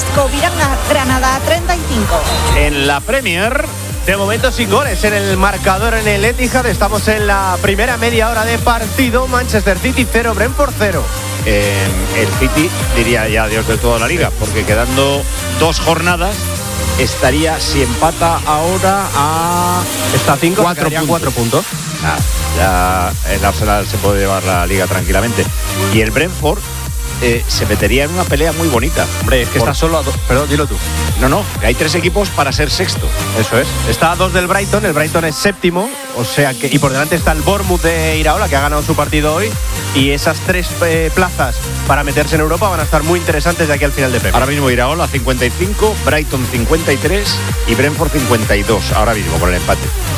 Plástico Viranga Granada 35. En la Premier, de momento sin goles en el marcador en el Etihad. Estamos en la primera media hora de partido. Manchester City 0, Brentford 0. El City diría ya adiós del todo a la liga, porque quedando 2 jornadas estaría, si empata ahora, Está 5, 4 puntos. Ya el Arsenal se puede llevar la liga tranquilamente. Y el Brentford se metería en una pelea muy bonita. Hombre, es que está solo a 2. Perdón, dilo tú. No, que hay 3 equipos para ser sexto. Eso es. Está a 2 del Brighton. El Brighton es séptimo. O sea que. Y por delante está el Bournemouth de Iraola, que ha ganado su partido hoy. Y esas 3 plazas para meterse en Europa van a estar muy interesantes de aquí al final de Premier. Ahora mismo Iraola 55, Brighton 53 y Brentford 52. Ahora mismo con el empate.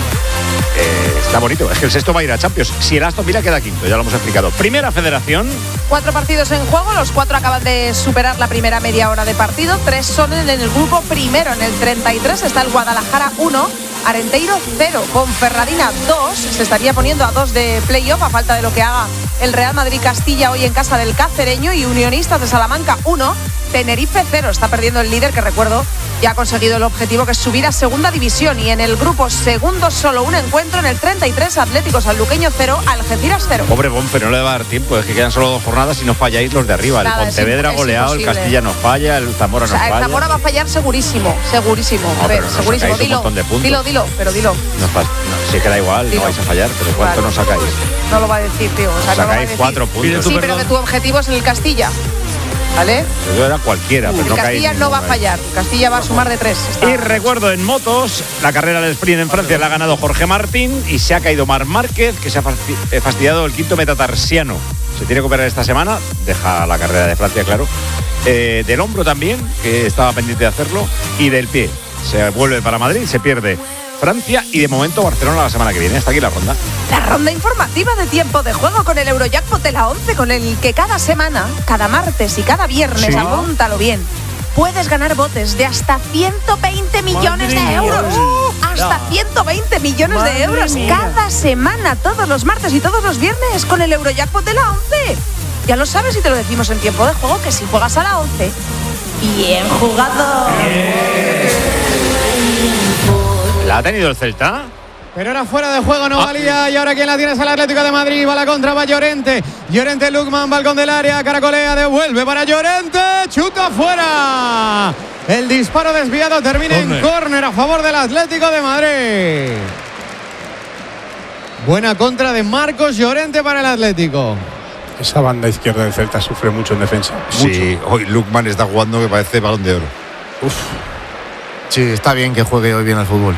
Está bonito, es que el sexto va a ir a Champions. Si el Aston Villa queda quinto, ya lo hemos explicado. Primera Federación. 4 partidos en juego, los 4 acaban de superar la primera media hora de partido. 3 son en el grupo primero. En el 33 está el Guadalajara 1, Arenteiro 0, Ponferradina 2. Se estaría poniendo a 2 de playoff a falta de lo que haga el Real Madrid Castilla hoy en casa del Cacereño. Y Unionistas de Salamanca 1, Tenerife 0. Está perdiendo el líder, que recuerdo ya ha conseguido el objetivo, que es subir a segunda división. Y en el grupo segundo solo un encuentro. En el 33, Atlético Sanluqueño 0, Algeciras 0. Pobre Bonfe, no le va a dar tiempo, es que quedan solo 2 jornadas y no falláis los de arriba. Nada, el Pontevedra goleado, el Castilla no falla, el Zamora no falla. El Zamora va a fallar segurísimo. No, A ver, pero no segurísimo. sacáis un montón de puntos. Dilo. No, si queda igual, Dilo. no vais a fallar, pero ¿cuánto Vale. nos sacáis? No lo va a decir, tío. O sea, no lo va a Sacáis decir. 4 puntos. Sí, pero que tu objetivo es en el Castilla. ¿Vale? Yo era cualquiera, pero El no caéis. Castilla no va a fallar. Castilla va a sumar de 3. Y recuerdo en motos, la carrera del sprint en Francia la ha ganado Jorge Martín y se ha caído Marc Márquez, que se ha fastidiado el quinto metatarsiano. Se tiene que operar esta semana, deja la carrera de Francia, claro. Del hombro también, que estaba pendiente de hacerlo, y del pie. Se vuelve para Madrid, se pierde Francia y de momento Barcelona la semana que viene. Hasta aquí la ronda. La ronda informativa de tiempo de juego con el Eurojackpot de la 11, con el que cada semana, cada martes y cada viernes, apúntalo bien, puedes ganar botes de hasta 120 millones de euros. Hasta 120 millones de euros cada semana, todos los martes y todos los viernes, con el Eurojackpot de la 11. Ya lo sabes y te lo decimos en tiempo de juego, que si juegas a la 11, bien jugado. ¿La ha tenido el Celta? Pero era fuera de juego, no valía. Y ahora quien la tiene es el Atlético de Madrid. Va la contra, va Llorente. Llorente, Lukman, balcón del área, caracolea, devuelve para Llorente. Chuta fuera. El disparo desviado termina en córner a favor del Atlético de Madrid. Buena contra de Marcos Llorente para el Atlético. Esa banda izquierda del Celta sufre mucho en defensa. Sí, hoy Lukman está jugando que parece Balón de Oro. Sí, está bien que juegue hoy bien al fútbol.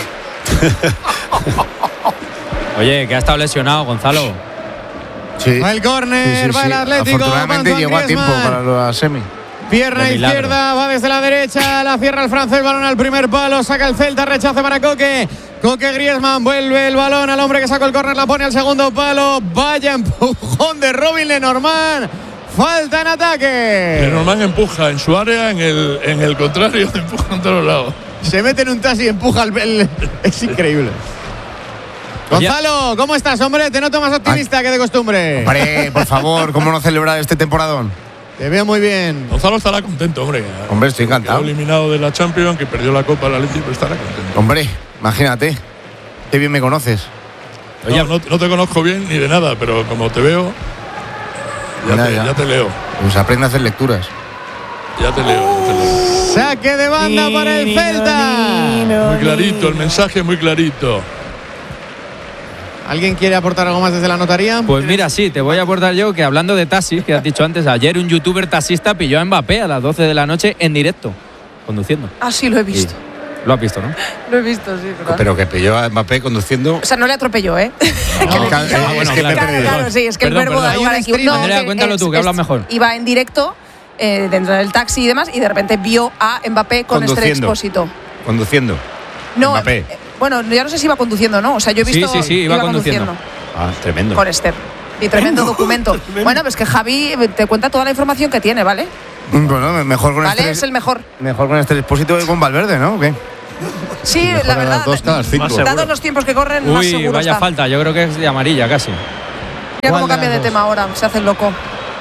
Oye, que ha estado lesionado, Gonzalo. Sí. Va el córner, va el Atlético. Afortunadamente llegó a tiempo para la semi. Pierna izquierda, va desde la derecha, la cierra el francés, balón al primer palo, saca el Celta, rechace para Coque. Coque, Griezmann, vuelve el balón al hombre que sacó el córner, la pone al segundo palo. Vaya empujón de Robin Lenormand. Falta en ataque. Lenormand empuja en su área, en el contrario, empuja en todos lados. Se mete en un taxi y empuja es increíble. Gonzalo, ¿cómo estás, hombre? Te noto más optimista que de costumbre. Hombre, por favor, ¿cómo no celebrar este temporadón? Te veo muy bien. Gonzalo estará contento, hombre. Hombre, estoy encantado. Quedó eliminado de la Champions, que perdió la Copa del Atlético, pero estará contento. Hombre, imagínate. Qué bien me conoces. Oye, no te conozco bien ni de nada, pero como te veo, ya te leo. Pues aprende a hacer lecturas. Ya te leo. Saque de banda para el Celta. Muy clarito, el mensaje muy clarito. ¿Alguien quiere aportar algo más desde la notaría? Pues mira, sí, te voy a aportar yo que hablando de taxis, que has dicho antes, ayer un youtuber taxista pilló a Mbappé a las 12 de la noche en directo, conduciendo. Ah, sí, lo he visto. Lo has visto, ¿no? Lo he visto, sí. ¿verdad? Pero que pilló a Mbappé conduciendo. O sea, no le atropelló, ¿eh? Claro, sí, es que el verbo da lugar aquí. No, Andrea, cuéntalo tú, que hablas mejor. Iba en directo dentro del taxi y demás, y de repente vio a Mbappé con Esther Expósito. Conduciendo. No, Mbappé. Bueno, ya no sé si iba conduciendo, ¿no? O sea, yo he visto. Sí, iba conduciendo. Ah, tremendo. Con Esther. Y tremendo documento. Bueno, pues que Javi te cuenta toda la información que tiene, ¿vale? Bueno, mejor con Vale, es el mejor. Mejor con este Expósito que con Valverde, ¿no? ¿O qué? Sí, la verdad. Dados los tiempos que corren, más seguro vaya está. falta, yo creo que es de amarilla casi. Mira cómo cambia de tema ahora, se hace el loco.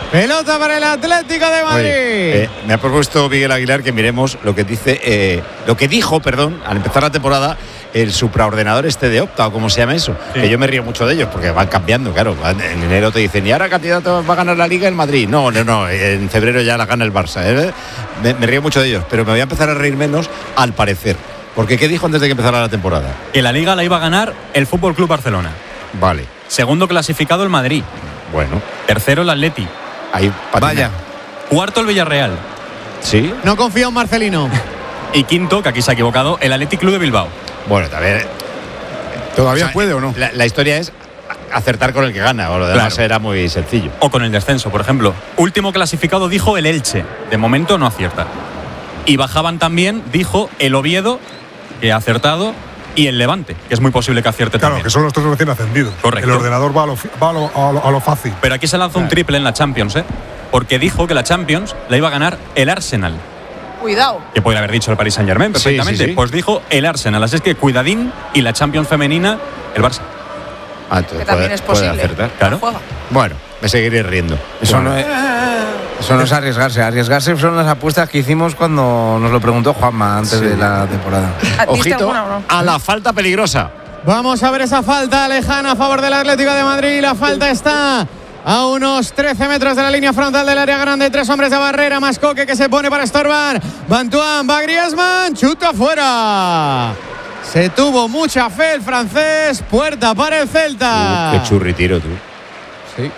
Pelota para el Atlético de Madrid. Oye, me ha propuesto Miguel Aguilar que miremos lo que dijo, al empezar la temporada, el supraordenador de Opta, o como se llama eso. Sí. Que yo me río mucho de ellos porque van cambiando, claro. En enero te dicen, y ahora candidato va a ganar la Liga el Madrid. No, en febrero ya la gana el Barça. Me río mucho de ellos, pero me voy a empezar a reír menos al parecer. Porque ¿qué dijo antes de que empezara la temporada? Que la Liga la iba a ganar el Fútbol Club Barcelona. Vale. Segundo clasificado el Madrid. Bueno. Tercero el Atleti. Ahí vaya. Cuarto el Villarreal. Sí. No confío en Marcelino. Y quinto, que aquí se ha equivocado, el Athletic Club de Bilbao. Bueno, también. ¿Todavía puede o no? La historia es acertar con el que gana, o lo demás era muy sencillo. O con el descenso, por ejemplo. Último clasificado dijo el Elche. De momento no acierta. Y bajaban también, dijo el Oviedo, que ha acertado, y el Levante, que es muy posible que acierte también. Claro, que son los 3 recién ascendidos. Correcto. El ordenador va a lo fácil. Pero aquí se lanzó un triple en la Champions, porque dijo que la Champions la iba a ganar el Arsenal. Cuidado. Que puede haber dicho el Paris Saint-Germain perfectamente. Sí. Pues dijo el Arsenal. Así es que cuidadín, y la Champions femenina, el Barça. Que también es posible. Puede acertar. Claro. Bueno, me seguiré riendo. Eso no es arriesgarse. Arriesgarse son las apuestas que hicimos cuando nos lo preguntó Juanma antes de la temporada. Ojito a la falta peligrosa. Vamos a ver esa falta lejana a favor del Atlético de Madrid. La falta está a unos 13 metros de la línea frontal del área grande. 3 hombres de barrera, más Coque que se pone para estorbar. Bantuán, va Griezmann, chuta fuera. Se tuvo mucha fe el francés. Puerta para el Celta. Qué churri tiro, tú. Sí.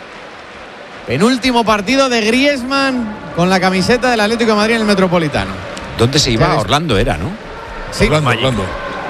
Penúltimo partido de Griezmann con la camiseta del Atlético de Madrid en el Metropolitano. ¿Dónde se iba? Orlando era, ¿no? Sí. Orlando.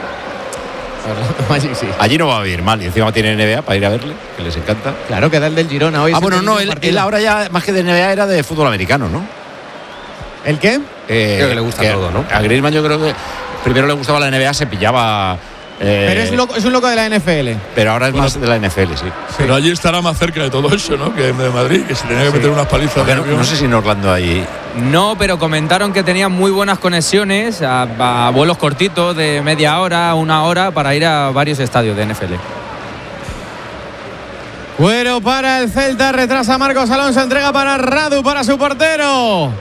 Magic, sí. Allí no va a ir mal. Y encima tiene NBA para ir a verle, que les encanta. Claro, que da el del Girona hoy. Bueno, no, él ahora ya, más que de NBA, era de fútbol americano, ¿no? ¿El qué? Creo que le gusta todo, ¿no? A Griezmann yo creo que primero le gustaba la NBA, se pillaba... pero es un loco de la NFL. Pero ahora es más de la NFL, sí. Pero allí estará más cerca de todo eso, ¿no? Que de Madrid, que se tenía que meter unas palizas. No sé si en Orlando hay... No, pero comentaron que tenían muy buenas conexiones a vuelos cortitos de media hora, 1 hora, para ir a varios estadios de NFL. Cuero para el Celta, retrasa Marcos Alonso, entrega para Radu, para su portero.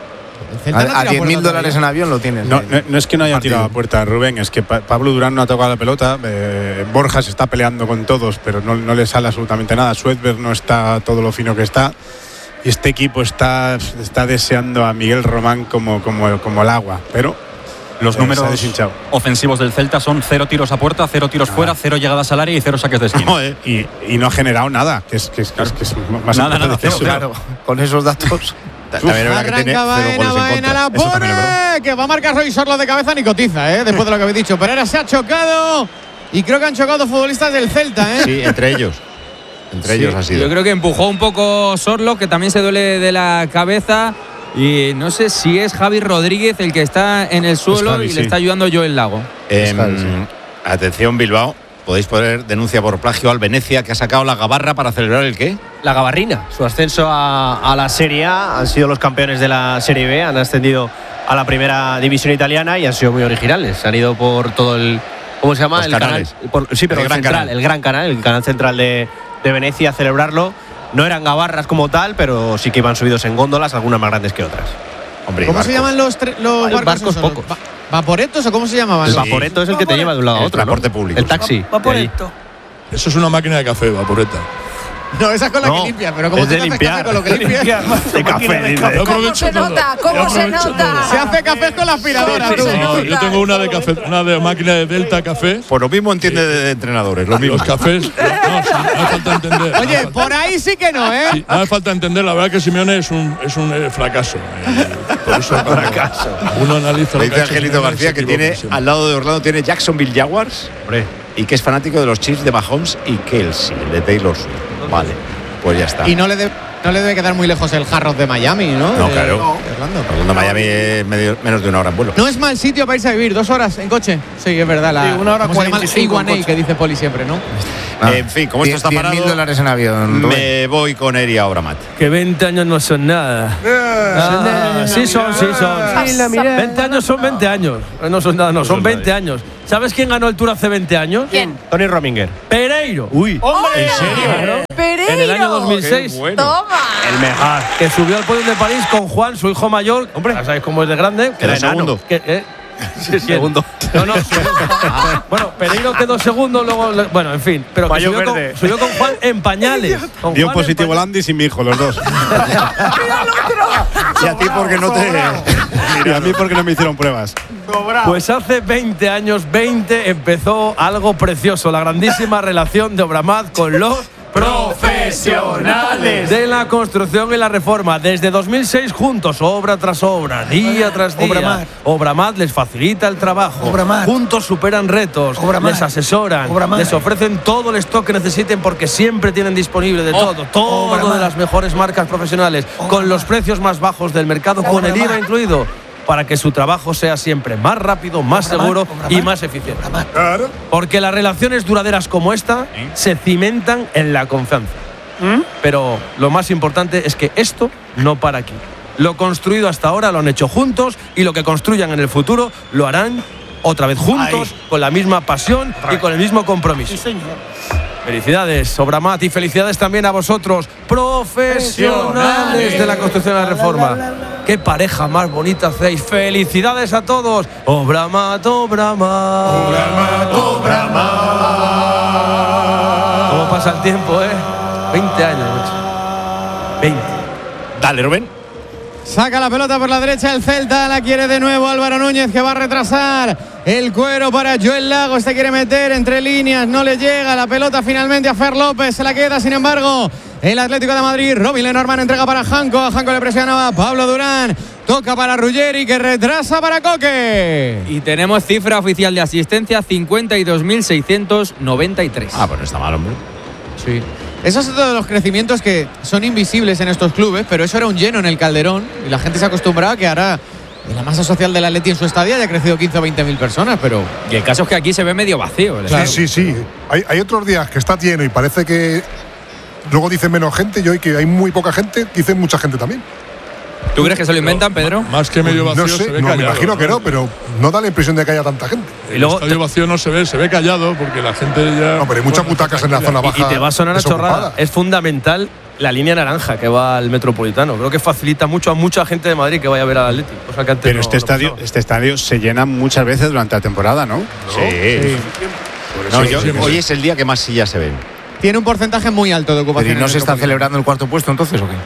A $10.000 en avión lo tienes. No es que no haya tirado a puerta, Rubén, es que Pablo Durán no ha tocado la pelota. Borja se está peleando con todos, pero no le sale absolutamente nada. Suedberg no está todo lo fino que está. Y este equipo está deseando a Miguel Román como el agua, pero los números ofensivos del Celta son 0 tiros a puerta, 0 tiros fuera, 0 llegadas al área y 0 saques de esquina. Y no ha generado nada, que es más nada, eso. Claro, con esos datos. Arranca Baena, la pone, que va a marcar hoy Sorlo de cabeza ni cotiza, después de lo que habéis dicho. Pero ahora se ha chocado y creo que han chocado futbolistas del Celta, Sí, entre ellos. Ellos ha sido. Yo creo que empujó un poco Sorlo, que también se duele de la cabeza. Y no sé si es Javi Rodríguez el que está en el suelo Javi, y le está ayudando Joel Lago. Atención, Bilbao. Podéis poner denuncia por plagio al Venecia, que ha sacado la gabarra para celebrar el ¿qué? La gabarrina. Su ascenso a la Serie A. Han sido los campeones de la Serie B. Han ascendido a la primera división italiana y han sido muy originales. Han ido por todo el... ¿Cómo se llama? Los canales. Sí, pero el Gran Canal. El Gran Canal, el canal central de Venecia a celebrarlo. No eran gabarras como tal, pero sí que iban subidos en góndolas, algunas más grandes que otras. Hombre, ¿cómo se llaman los barcos pocos? ¿Vaporetos o cómo se llamaban? El vaporeto es el que te lleva de un lado a otro, transporte público. El taxi. Vaporeto. Eso es una máquina de café, vaporeta. No, esa es con la que limpia, pero como es de limpiar, con lo que limpia. De café. ¿Cómo se nota? ¿Cómo se nota? Se hace café con la aspiradora. No, yo tengo una de café, una de máquina de Delta Café. Por lo mismo entiende de entrenadores, lo mismo. Los cafés, no hace falta entender. Oye, por ahí sí que no, Sí, no hace falta entender, la verdad que Simeone es un fracaso. Por eso fracaso. Uno analiza lo que dice Angelito García que tiene al lado de Orlando tiene Jacksonville Jaguars, y que es fanático de los Chiefs de Mahomes y Kelsey, de Taylor Swift. Vale. Pues ya está. Y no le debe quedar muy lejos el Hard Rock de Miami, ¿no? No, claro. Orlando, Miami es menos de 1 hora en vuelo. No es mal sitio para irse a vivir, 2 horas en coche. Sí, es verdad. 1 hora 45 A1A que dice Poli siempre, ¿no? En fin, como esto está parado, $10.000 en avión. me voy con Eri ahora, Matt. Que 20 años no son nada. Sí son. 20 años son 20 años. No son nada, no, son 20 años. ¿Sabes quién ganó el Tour hace 20 años? ¿Quién? Tony Rominger. Pereiro. Uy. ¿En serio? Pereiro. En el año 2006. Bueno. Toma. El mejor. Que subió al podio de París con Juan, su hijo mayor. Hombre, ya sabéis cómo es de grande. Era segundo. Sí, segundo. No, segundo. Bueno, Pereiro quedó segundo, luego. Bueno, en fin. Pero que subió con Juan en pañales. Dio positivo Landis y mi hijo, los dos. Y a ti porque no te. Y a mí porque no me hicieron pruebas. Pues hace 20 años, empezó algo precioso, la grandísima relación de Obramat con los profesionales de la construcción y la reforma. Desde 2006 juntos, obra tras obra, día tras día. Obramat les facilita el trabajo. Juntos superan retos, les asesoran, les ofrecen todo el stock que necesiten porque siempre tienen disponible de todo de las mejores marcas profesionales, con los precios más bajos del mercado, con el IVA incluido, para que su trabajo sea siempre más rápido, más seguro y más eficiente. Porque las relaciones duraderas como esta se cimentan en la confianza. Pero lo más importante es que esto no para aquí. Lo construido hasta ahora lo han hecho juntos y lo que construyan en el futuro lo harán otra vez juntos, con la misma pasión y con el mismo compromiso. Sí, señor. Felicidades, Obramat, y felicidades también a vosotros, profesionales de la construcción y la reforma. ¡Qué pareja más bonita hacéis! ¡Felicidades a todos! Obramat. ¿Cómo pasa el tiempo, 20 años, macho. 20. Dale, Rubén. Saca la pelota por la derecha el Celta, la quiere de nuevo Álvaro Núñez, que va a retrasar el cuero para Joel Lagos, se quiere meter entre líneas, no le llega la pelota finalmente a Fer López, se la queda sin embargo el Atlético de Madrid. Robin Lenormand entrega para Janko, a Janko le presionaba Pablo Durán, toca para Ruggeri, que retrasa para Coque. Y tenemos cifra oficial de asistencia, 52.693. Pues no está mal, hombre. Sí. Esos son todos los crecimientos que son invisibles en estos clubes, pero eso era un lleno en el Calderón y la gente se acostumbraba a que ahora en la masa social del Atleti en su estadio haya crecido 15 o 20.000 personas, pero... Y el caso es que aquí se ve medio vacío. Claro. Sí. Hay otros días que está lleno y parece que luego dicen menos gente, y hoy que hay muy poca gente, dicen mucha gente también. ¿Tú crees que se lo inventan, Pedro? Más que medio vacío, no sé, se ve me callado. imagino que no, pero no da la impresión de que haya tanta gente. El estadio vacío no se ve callado porque la gente ya... No, pero hay muchas butacas en la zona baja. Y te va a sonar a chorrada. Es fundamental la línea naranja que va al Metropolitano. Creo que facilita mucho a mucha gente de Madrid que vaya a ver al Atlético. O sea, que pero este estadio se llena muchas veces durante la temporada, ¿no? Sí. Hoy es el día que más sillas se ven. Tiene un porcentaje muy alto de ocupación. ¿Pero y no se está celebrando el cuarto puesto entonces o qué?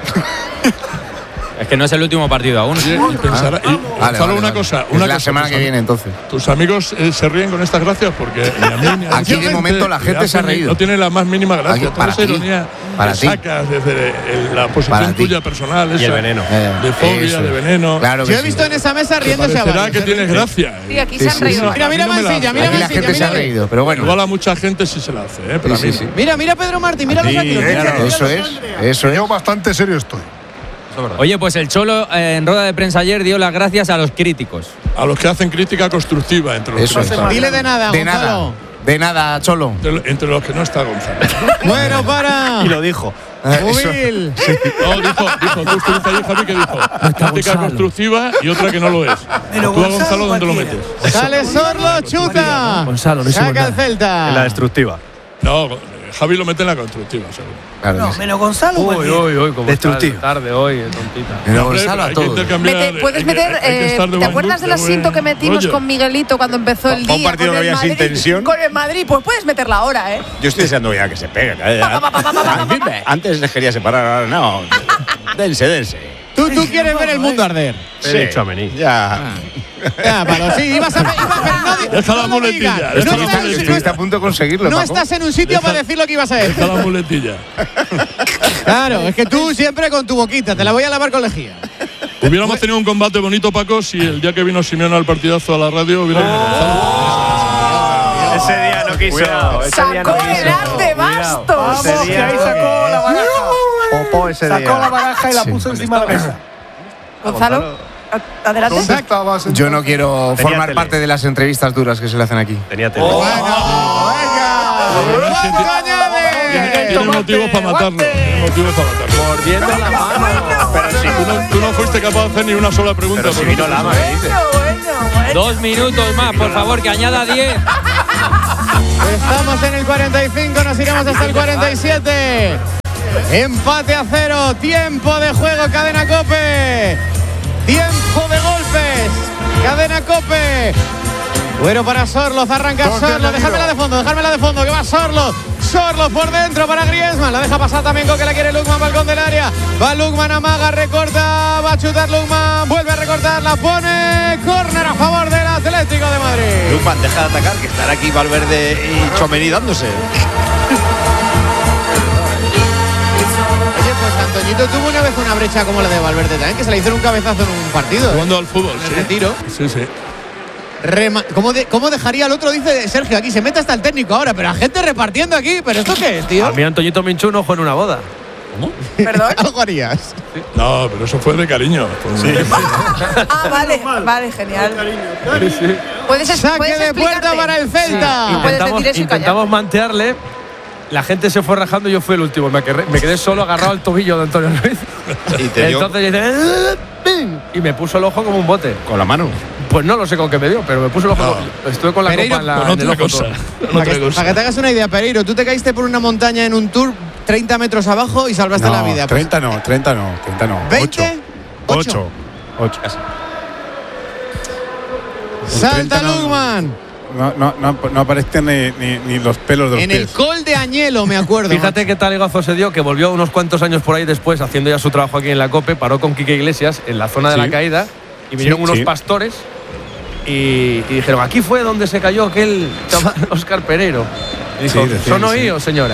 Es que no es el último partido aún. Solo una cosa. La semana que viene, entonces. Tus amigos se ríen con estas gracias porque aquí de momento la gente se ha reído. No tiene la más mínima gracia. Aquí, para esa ironía para que sacas desde la posición tuya personal. Y el veneno. De fobia, de veneno. Claro que yo he visto en esa mesa riéndose a varios. ¿Será que tienes gracia? Sí, aquí se han reído. Mira Mansilla, mira la gente se ha reído, pero bueno. Igual a mucha gente sí se la hace, pero a mí no. Mira Pedro Martín, mira los aquí. Eso es. Yo bastante serio estoy. Oye, pues el Cholo en rueda de prensa ayer dio las gracias a los críticos. A los que hacen crítica constructiva entre los Eso que no están. Dile de nada, Gonzalo. De nada, Cholo. Entre los que no está Gonzalo. Bueno, para. Y lo dijo. Móvil. No, dijo, tú estuviste allí, Javi, que dijo crítica constructiva y otra que no lo es. Tú a Gonzalo, ¿dónde lo metes? Sale Sorlo, chuta. Gonzalo, no saca el Celta. En la destructiva. No, Javi lo mete en la constructiva, seguro. Claro, no, menos Gonzalo. Uy, como destructivo. Tarde hoy, tontita. Menos Gonzalo a todos. Puedes meter. ¿Te acuerdas del asiento que metimos con Miguelito cuando empezó el día? Un partido que había sin tensión. Con el Madrid, pues puedes meterla ahora, ¿eh? Yo estoy deseando ya que se peguen. Antes les quería separar, ahora no. Dense. Tú quieres ver el mundo arder. He dicho a Mení. Ya, Palo, sí, ibas a Deja la muletilla. Estuviste a punto de conseguirlo. No estás en un sitio para decir lo que ibas a decir. Deja la muletilla. Claro, es que tú siempre con tu boquita, te la voy a lavar con lejía. Hubiéramos tenido un combate bonito, Paco, si el día que vino Simeone al partidazo a la radio hubiera venido Gonzalo. Ese día no quiso. Sacó el arte bastos. Ese día ahí sacó la baraja. Popó ese día. Sacó la baraja y la puso encima de la mesa. Gonzalo, adelante. ¿Dónde estabas? Yo no quiero Tenía formar tele. parte de las entrevistas duras que se le hacen aquí. Tenía tele. Venga. Tiene motivos para matarlo. Mordiendo la mano. Pero si tú no fuiste capaz de hacer ni una sola pregunta. Pero si vino Lama, ¿qué dices? 2 minutos más, por favor, que añada 10. Estamos en el 45, nos iremos hasta el 47. Empate a 0, tiempo de juego, Cadena COPE. Tiempo de golpes, Cadena COPE. Bueno para Sorloz, arranca Sorloz, dejármela de fondo, que va Sorloz. Sorloz por dentro para Griezmann, la deja pasar también con que la quiere Lukman, balcón del área. Va Lukman, amaga, recorta, va a chutar Lukman, vuelve a recortar, la pone. Córner a favor del Atlético de Madrid. Lukman, deja de atacar, que están aquí Valverde y Tchouaméni dándose. Oye, pues Antoñito tuvo una vez una brecha como la de Valverde también, que se le hicieron un cabezazo en un partido. Jugando al fútbol, en el retiro. Sí. ¿Cómo dejaría el otro? Dice Sergio, aquí se mete hasta el técnico ahora, pero la gente repartiendo aquí. ¿Pero esto qué es, tío? A mí Antoñito Minchu no fue en una boda. ¿Cómo? ¿Perdón? ¿Algo harías? No, pero eso fue de cariño. Vale, genial. ¿Puedes Saque de puerta para el Celta. Intentamos mantearle. La gente se fue rajando y yo fui el último. Me quedé solo agarrado al tobillo de Antonio Ruiz. Entonces dice, y me puso el ojo como un bote. ¿Con la mano? Pues no lo sé con qué me dio, pero me puso el ojo. Estuve con la Pereiro, copa en el ojo. Para que te hagas una idea, Pereiro, tú te caíste por una montaña en un tour 30 metros abajo y salvaste la vida. 30 no. 20, 8. Salta Lukman. No aparecen ni los pelos de los en pies. el col de Añelo, me acuerdo. Fíjate qué taligazo se dio, que volvió unos cuantos años por ahí después, haciendo ya su trabajo aquí en la COPE, paró con Quique Iglesias en la zona de la caída y vinieron unos pastores y dijeron, aquí fue donde se cayó aquel Óscar Pereiro. Y dijo, ¿son oídos, señora?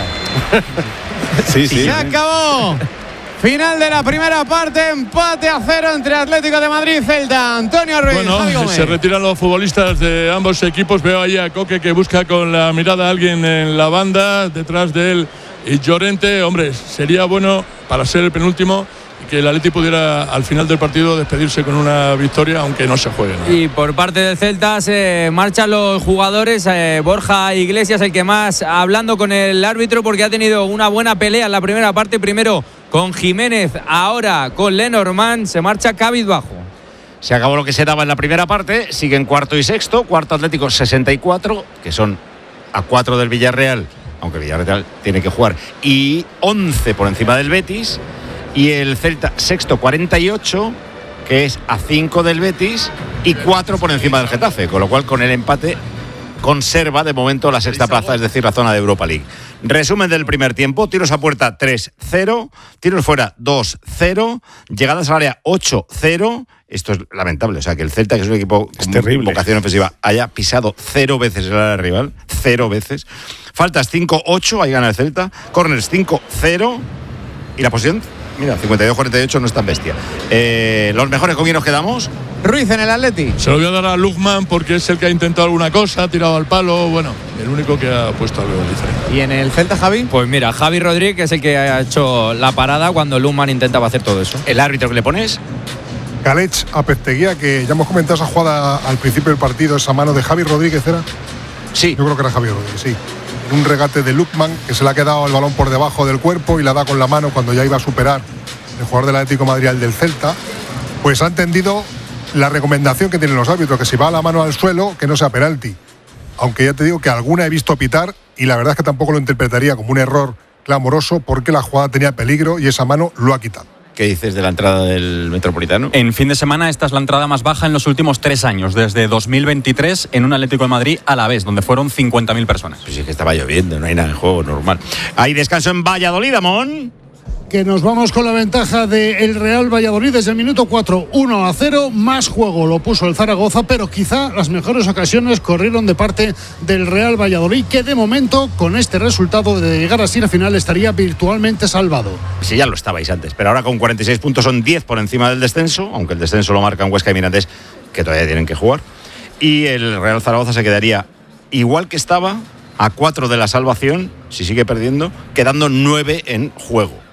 Sí. Se acabó. Final de la primera parte, empate a 0 entre Atlético de Madrid y Celta. Antonio Ruiz, Javi Bueno, Gómez. se retiran los futbolistas de ambos equipos. Veo ahí a Coque que busca con la mirada a alguien en la banda, detrás de él y Llorente. Hombre, sería bueno para ser el penúltimo que el Atleti pudiera al final del partido despedirse con una victoria, aunque no se juegue, ¿no? Y por parte del Celta se marchan los jugadores. Borja Iglesias, el que más, hablando con el árbitro, porque ha tenido una buena pelea en la primera parte. Primero con Jiménez, ahora con Lenormand. Se marcha cabizbajo. Se acabó lo que se daba en la primera parte. Siguen cuarto y sexto. Cuarto Atlético 64, que son a 4 del Villarreal, aunque Villarreal tiene que jugar, y 11 por encima del Betis. Y el Celta sexto 48, que es a 5 del Betis y 4 por encima del Getafe, con lo cual con el empate conserva de momento la sexta plaza, es decir, la zona de Europa League. Resumen del primer tiempo: tiros a puerta 3-0, tiros fuera 2-0, llegadas al área 8-0. Esto es lamentable, o sea, que el Celta, que es un equipo con vocación ofensiva, haya pisado 0 veces el área rival, 0 veces. Faltas 5-8, ahí gana el Celta. Corners 5-0 y la posición, mira, 52-48, no es tan bestia. Los mejores, ¿con quién nos quedamos? Ruiz en el Atleti. Se lo voy a dar a Lukman porque es el que ha intentado alguna cosa, ha tirado al palo, bueno, el único que ha puesto algo diferente. ¿Y en el Celta, Javi? Pues mira, Javi Rodríguez es el que ha hecho la parada cuando Lukman intentaba hacer todo eso. ¿El árbitro que le pones? Calech a Pesteguía, que ya hemos comentado esa jugada al principio del partido, esa mano de Javi Rodríguez, ¿era? Sí. Yo creo que era Javi Rodríguez, sí. En un regate de Lukman, que se le ha quedado el balón por debajo del cuerpo y la da con la mano cuando ya iba a superar el jugador del Atlético de Madrid al del Celta. Pues ha entendido la recomendación que tienen los árbitros, que si va la mano al suelo, que no sea penalti. Aunque ya te digo que alguna he visto pitar y la verdad es que tampoco lo interpretaría como un error clamoroso, porque la jugada tenía peligro y esa mano lo ha quitado. ¿Qué dices de la entrada del Metropolitano? En fin de semana, esta es la entrada más baja en los últimos 3 años, desde 2023, en un Atlético de Madrid a la vez, donde fueron 50.000 personas. Pues sí, que estaba lloviendo, no hay nada en juego, normal. Hay descanso en Valladolid, Amón. Que nos vamos con la ventaja del Real Valladolid desde el minuto 4, 1-0, más juego lo puso el Zaragoza, pero quizá las mejores ocasiones corrieron de parte del Real Valladolid, que de momento, con este resultado de llegar así a la final, estaría virtualmente salvado. Sí, ya lo estabais antes, pero ahora con 46 puntos son 10 por encima del descenso, aunque el descenso lo marcan Huesca y Mirandés, que todavía tienen que jugar, y el Real Zaragoza se quedaría igual que estaba, a 4 de la salvación, si sigue perdiendo, quedando 9 en juego.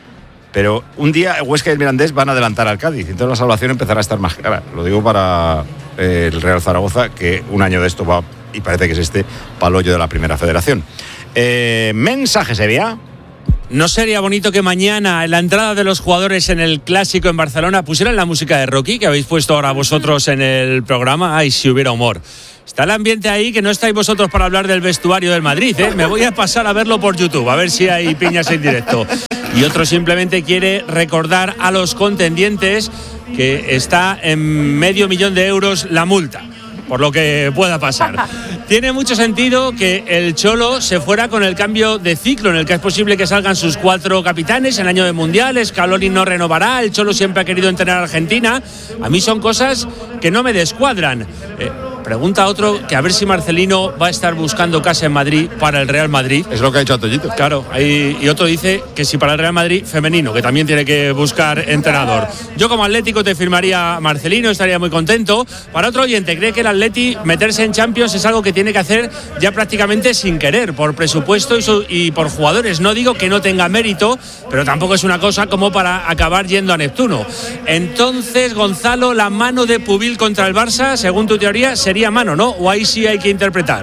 Pero un día Huesca y el Mirandés van a adelantar al Cádiz, entonces la salvación empezará a estar más clara. Lo digo para el Real Zaragoza, que un año de esto va y parece que es este palollo de la Primera Federación. Mensaje, Sevilla. ¿No sería bonito que mañana, en la entrada de los jugadores en el Clásico en Barcelona, pusieran la música de Rocky, que habéis puesto ahora vosotros en el programa? Ay, si hubiera humor. Está el ambiente ahí, que no estáis vosotros para hablar del vestuario del Madrid, ¿eh? Me voy a pasar a verlo por YouTube, a ver si hay piñas en directo. Y otro simplemente quiere recordar a los contendientes que está en $500,000 euros la multa, por lo que pueda pasar. Tiene mucho sentido que el Cholo se fuera con el cambio de ciclo, en el que es posible que salgan sus 4 capitanes en año de mundiales. Scaloni no renovará, el Cholo siempre ha querido entrenar a Argentina. A mí son cosas que no me descuadran. Pregunta otro que a ver si Marcelino va a estar buscando casa en Madrid para el Real Madrid. Es lo que ha hecho Antoñito. Claro, y otro dice que si para el Real Madrid femenino, que también tiene que buscar entrenador. Yo como Atlético te firmaría Marcelino, estaría muy contento. Para otro oyente, cree que el Atleti meterse en Champions es algo que tiene que hacer ya prácticamente sin querer, por presupuesto y por jugadores. No digo que no tenga mérito, pero tampoco es una cosa como para acabar yendo a Neptuno. Entonces, Gonzalo, la mano de Pubil contra el Barça, según tu teoría, sería mano, ¿no? O ahí sí hay que interpretar.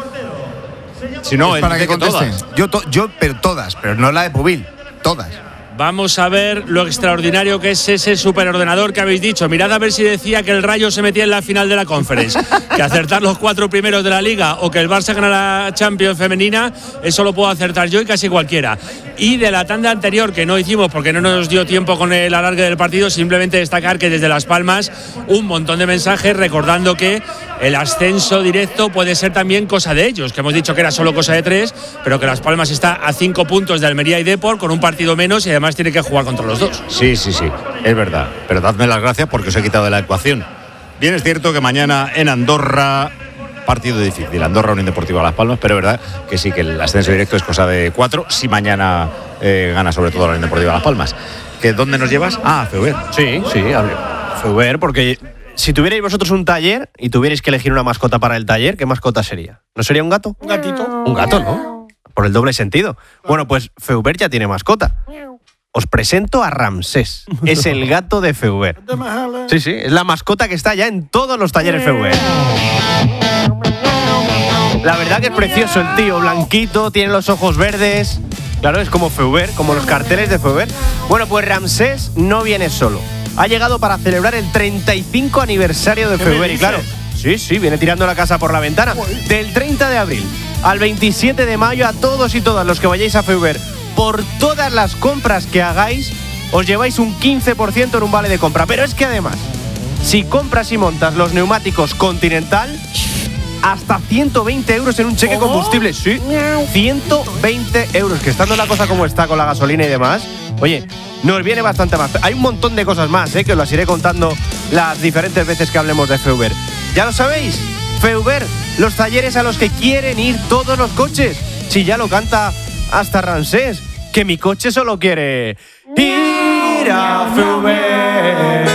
Si no, para que contesten. Pero todas, pero no la de Pubil, todas. Vamos a ver lo extraordinario que es ese superordenador que habéis dicho. Mirad a ver si decía que el Rayo se metía en la final de la Conference. Que acertar los 4 primeros de la Liga o que el Barça gana la Champions femenina, eso lo puedo acertar yo y casi cualquiera. Y de la tanda anterior, que no hicimos porque no nos dio tiempo con el alargue del partido, simplemente destacar que desde Las Palmas un montón de mensajes recordando que el ascenso directo puede ser también cosa de ellos, que hemos dicho que era solo cosa de 3, pero que Las Palmas está a 5 puntos de Almería y Depor con un partido menos y además tiene que jugar contra los 2. Sí, es verdad. Pero dadme las gracias porque os he quitado de la ecuación. Bien, es cierto que mañana en Andorra, partido difícil. Andorra, Unión Deportiva Las Palmas, pero es verdad que sí, que el ascenso directo es cosa de 4, si mañana gana sobre todo la Unión Deportiva Las Palmas. ¿Dónde nos llevas? A Feuber. Sí, Feuber, porque si tuvierais vosotros un taller y tuvierais que elegir una mascota para el taller, ¿qué mascota sería? ¿No sería un gato? Un gatito. Un gato, ¿no? Por el doble sentido. Bueno, pues Feuber ya tiene mascota. Os presento a Ramsés. Es el gato de Feuber. Sí, es la mascota que está ya en todos los talleres Feuber. La verdad que es precioso el tío, blanquito, tiene los ojos verdes. Claro, es como Feuber, como los carteles de Feuber. Bueno, pues Ramsés no viene solo. Ha llegado para celebrar el 35 aniversario de Feuber. Y claro, sí, viene tirando la casa por la ventana. Del 30 de abril al 27 de mayo, a todos y todas los que vayáis a Feuber, por todas las compras que hagáis, os lleváis un 15% en un vale de compra. Pero es que además, si compras y montas los neumáticos Continental, hasta 120 euros en un cheque combustible. Sí, 120 euros, que estando la cosa como está con la gasolina y demás, oye, nos viene bastante más. Hay un montón de cosas más, que os las iré contando las diferentes veces que hablemos de Feuber. Ya lo sabéis, Feuber, los talleres a los que quieren ir todos los coches. Si ya lo canta hasta Ramsés, que mi coche solo quiere ir a Feuber.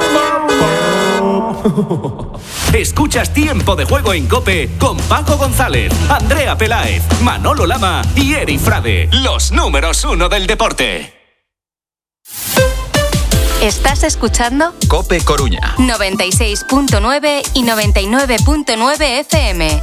Escuchas Tiempo de Juego en COPE con Paco González, Andrea Peláez, Manolo Lama y Eri Frade, los números 1 del deporte. ¿Estás escuchando? COPE Coruña 96.9 y 99.9 FM.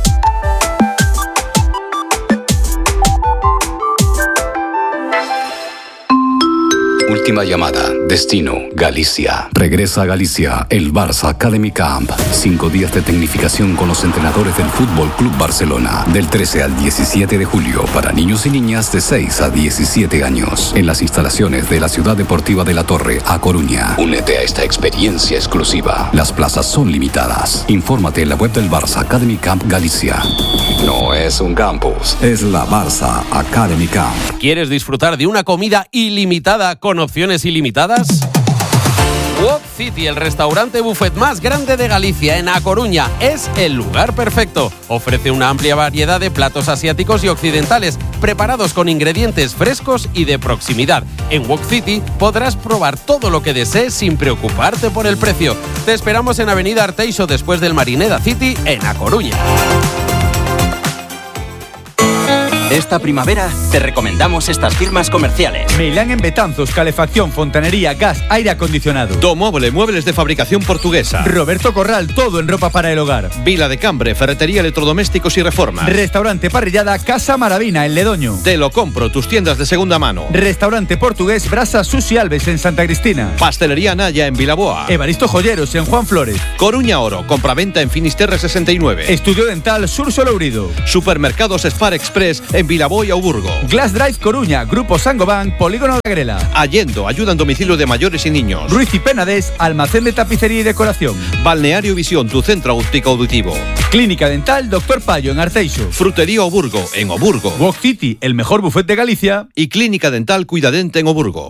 Última llamada. Destino, Galicia. Regresa a Galicia el Barça Academy Camp. 5 días de tecnificación con los entrenadores del Fútbol Club Barcelona. Del 13 al 17 de julio para niños y niñas de 6 a 17 años. En las instalaciones de la Ciudad Deportiva de la Torre, A Coruña. Únete a esta experiencia exclusiva. Las plazas son limitadas. Infórmate en la web del Barça Academy Camp Galicia. No es un campus, es la Barça Academy Camp. ¿Quieres disfrutar de una comida ilimitada con opciones ilimitadas? Wok City, el restaurante buffet más grande de Galicia, en A Coruña, es el lugar perfecto. Ofrece una amplia variedad de platos asiáticos y occidentales, preparados con ingredientes frescos y de proximidad. En Wok City podrás probar todo lo que desees sin preocuparte por el precio. Te esperamos en Avenida Arteixo, después del Marineda City, en A Coruña. Esta primavera te recomendamos estas firmas comerciales. Meilán en Betanzos, calefacción, fontanería, gas, aire acondicionado. Domóvil, muebles de fabricación portuguesa. Roberto Corral, todo en ropa para el hogar. Vila de Cambre, ferretería, electrodomésticos y reformas. Restaurante Parrillada Casa Maravina en Ledoño. Te lo compro, tus tiendas de segunda mano. Restaurante portugués Brasa Susi Alves en Santa Cristina. Pastelería Naya en Vilaboa. Evaristo Joyeros en Juan Flores. Coruña Oro, compraventa en Finisterre 69. Estudio Dental Sur Solourido. Supermercados Spar Express en Vilaboa y Auburgo. Glass Drive Coruña, Grupo Sangoban, Polígono La Grela. Allendo, ayuda en domicilio de mayores y niños. Ruiz y Penades, almacén de tapicería y decoración. Balneario Visión, tu centro óptico auditivo. Clínica Dental Dr. Payo en Arteixo. Frutería Oburgo en Oburgo. Walk City, el mejor buffet de Galicia. Y Clínica Dental Cuidadente en Oburgo.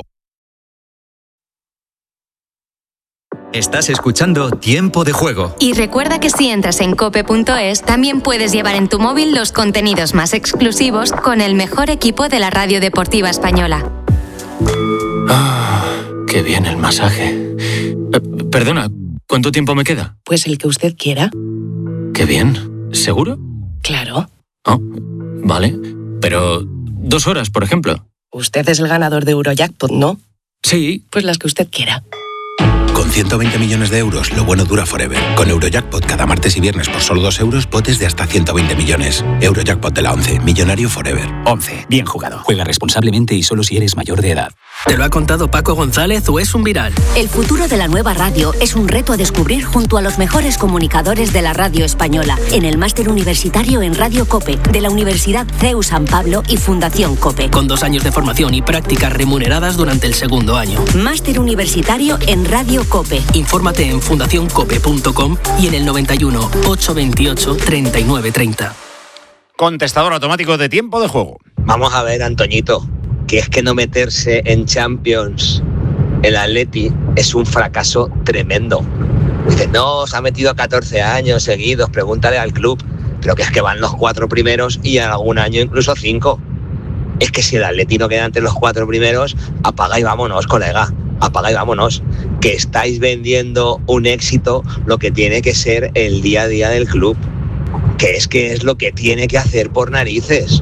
Estás escuchando Tiempo de Juego. Y recuerda que si entras en cope.es, también puedes llevar en tu móvil los contenidos más exclusivos con el mejor equipo de la radio deportiva española. Qué bien el masaje. Perdona, ¿cuánto tiempo me queda? Pues el que usted quiera. Qué bien. ¿Seguro? Claro. Oh, vale. Pero 2 horas, por ejemplo. Usted es el ganador de Eurojackpot, ¿no? Sí. Pues las que usted quiera. Con 120 millones de euros, lo bueno dura forever. Con Eurojackpot cada martes y viernes por solo 2 euros, potes de hasta 120 millones. Eurojackpot de la 11, millonario forever. 11. Bien jugado. Juega responsablemente y solo si eres mayor de edad. ¿Te lo ha contado Paco González o es un viral? El futuro de la nueva radio es un reto a descubrir junto a los mejores comunicadores de la radio española en el máster universitario en Radio COPE de la Universidad CEU San Pablo y Fundación COPE. Con 2 años de formación y prácticas remuneradas durante el segundo año. Máster universitario en Radio COPE. Infórmate en fundacioncope.com y en el 91 828 3930. Contestador automático de Tiempo de Juego. Vamos a ver, Antoñito, que es que no meterse en Champions el Atleti es un fracaso tremendo. Dice, no, se ha metido 14 años seguidos, pregúntale al club, pero que es que van los 4 primeros y en algún año incluso 5. Es que si el Atleti no queda entre los 4 primeros, apaga y vámonos, colega. Apaga y vámonos, que estáis vendiendo un éxito lo que tiene que ser el día a día del club, que es lo que tiene que hacer por narices.